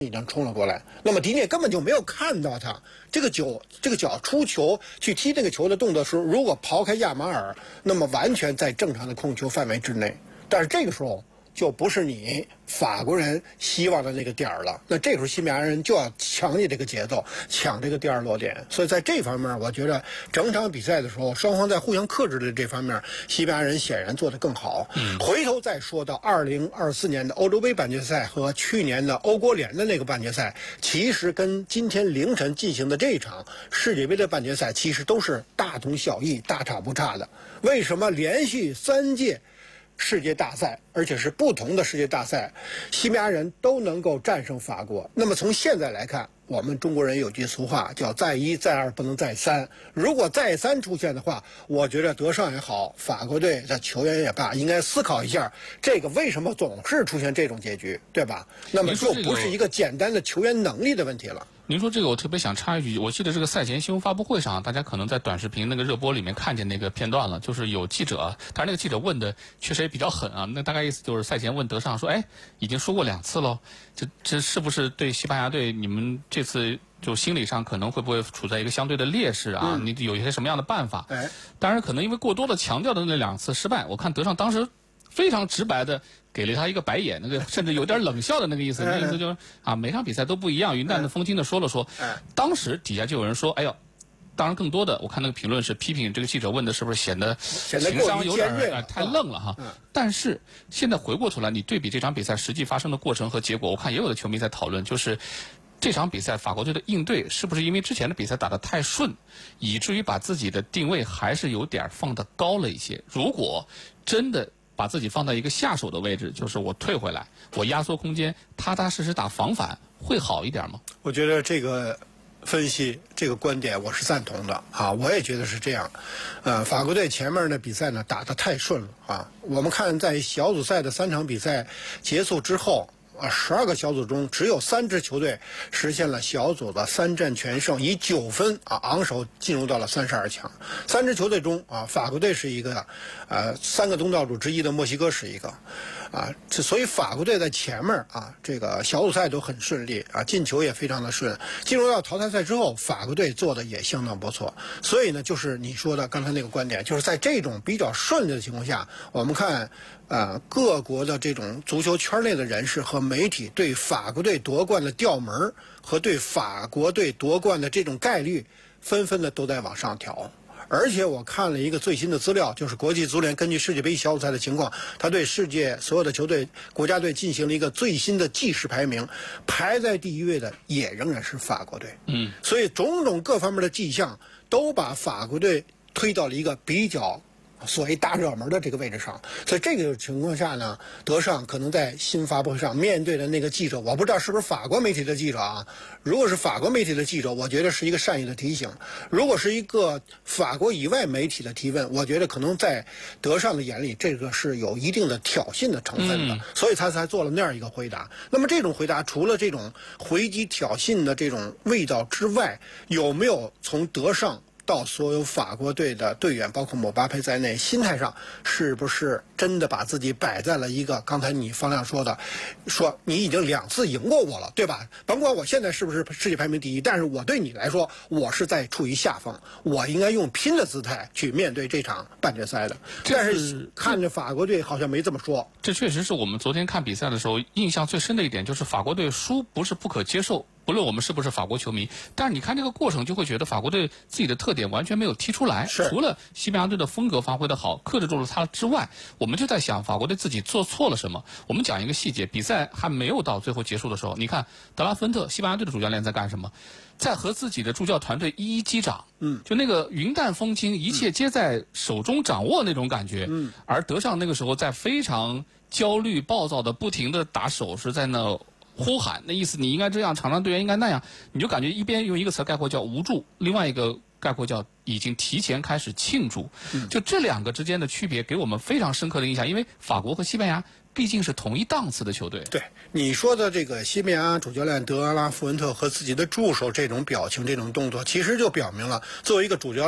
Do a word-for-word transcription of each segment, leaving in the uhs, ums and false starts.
已经冲了过来，那么迪涅根本就没有看到他这个脚这个脚出球去踢这个球的动作时候，如果刨开亚马尔，那么完全在正常的控球范围之内。但是这个时候就不是你法国人希望的那个点儿了，那这时候西班牙人就要抢你这个节奏，抢这个第二落点。所以在这方面，我觉得整场比赛的时候，双方在互相克制的这方面，西班牙人显然做得更好。嗯、回头再说到二零二四年的欧洲杯半决赛和去年的欧国联的那个半决赛，其实跟今天凌晨进行的这场世界杯的半决赛，其实都是大同小异、大差不差的。为什么连续三届世界大赛，而且是不同的世界大赛，西班牙人都能够战胜法国？那么从现在来看，我们中国人有句俗话叫再一再二不能再三，如果再三出现的话，我觉得德尚也好，法国队的球员也罢，应该思考一下，这个为什么总是出现这种结局，对吧？那么就不是一个简单的球员能力的问题了。 您说这个，我特别想插一句，我记得这个赛前新闻发布会上，大家可能在短视频那个热播里面看见那个片段了，就是有记者，但是那个记者问的确实也比较狠啊，那大概意思就是赛前问德尚说，哎，已经说过两次喽，这这是不是对西班牙队你们这次就心理上可能会不会处在一个相对的劣势啊？嗯、你有一些什么样的办法？哎，当然可能因为过多的强调的那两次失败，我看德尚当时非常直白的给了他一个白眼，那个甚至有点冷笑的那个意思，那意思就是啊，每场比赛都不一样，云淡的风轻的说了说。当时底下就有人说，哎呦，当然更多的我看那个评论是批评这个记者问的是不是显得情商有点呃太愣了哈。但是现在回过头来，你对比这场比赛实际发生的过程和结果，我看也有的球迷在讨论，就是这场比赛法国队的应对是不是因为之前的比赛打得太顺，以至于把自己的定位还是有点放得高了一些。如果真的把自己放在一个下手的位置，就是我退回来，我压缩空间，踏踏实实打防反，会好一点吗？ 我觉得这个分析这个观点我是赞同的啊，我也觉得是这样。呃，法国队前面的比赛呢打得太顺了啊。我们看在小组赛的三场比赛结束之后啊，十二个小组中只有三支球队实现了小组的三战全胜，以九分啊昂首进入到了三十二强。三支球队中啊，法国队是一个，呃，三个东道主之一的墨西哥是一个，啊，所以法国队在前面啊，这个小组赛都很顺利啊，进球也非常的顺。进入到淘汰赛之后，法国队做的也相当不错。所以呢，就是你说的刚才那个观点，就是在这种比较顺利的情况下，我们看。呃，各国的这种足球圈内的人士和媒体对法国队夺冠的调门和对法国队夺冠的这种概率，纷纷的都在往上调。而且我看了一个最新的资料，就是国际足联根据世界杯小组赛的情况，他对世界所有的球队国家队进行了一个最新的计时排名，排在第一位的也仍然是法国队。嗯，所以种种各方面的迹象都把法国队推到了一个比较所谓大热门的这个位置上。所以这个情况下呢，德尚可能在新发布会上面对的那个记者，我不知道是不是法国媒体的记者啊，如果是法国媒体的记者，我觉得是一个善意的提醒；如果是一个法国以外媒体的提问，我觉得可能在德尚的眼里，这个是有一定的挑衅的成分的，所以他才做了那样一个回答。那么这种回答除了这种回击挑衅的这种味道之外，有没有从德尚到所有法国队的队员，包括姆巴佩在内，心态上是不是真的把自己摆在了一个刚才你方亮说的，说你已经两次赢过我了，对吧？甭管我现在是不是世界排名第一，但是我对你来说，我是在处于下风，我应该用拼的姿态去面对这场半决赛的。但是看着法国队好像没这么说。 这确实是我们昨天看比赛的时候印象最深的一点，就是法国队输不是不可接受。不论我们是不是法国球迷，但是你看这个过程，就会觉得法国队自己的特点完全没有踢出来。除了西班牙队的风格发挥的好，克制住了他之外，我们就在想法国队自己做错了什么。我们讲一个细节，比赛还没有到最后结束的时候，你看德拉芬特西班牙队的主教练在干什么？在和自己的助教团队一一击掌。嗯，就那个云淡风轻，一切皆在手中掌握那种感觉。嗯，而德尚那个时候在非常焦虑、暴躁的不停的打手势，在那呼喊，那意思你应该这样，场上队员应该那样，你就感觉一边用一个词概括叫无助，另外一个概括叫已经提前开始庆祝。嗯、就这两个之间的区别，给我们非常深刻的印象，因为法国和西班牙毕竟是同一档次的球队。 对你说的这个西班牙主教练德拉富恩特和自己的助手这种表情、这种动作，其实就表明了作为一个主教练，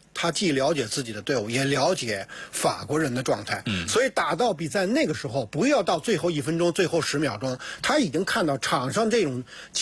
他既了解自己的队伍，也了解法国人的状态，嗯，所以打到比赛那个时候，不要到最后一分钟、最后十秒钟，他已经看到场上这种